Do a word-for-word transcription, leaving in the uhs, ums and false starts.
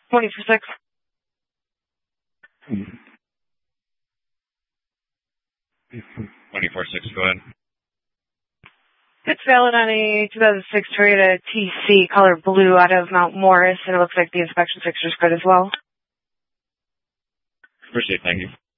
twenty for six. twenty-four six, go ahead. It's valid on a two thousand six Toyota T C, color blue, out of Mount Morris, and it looks like the inspection fixture's good as well. Appreciate it, thank you.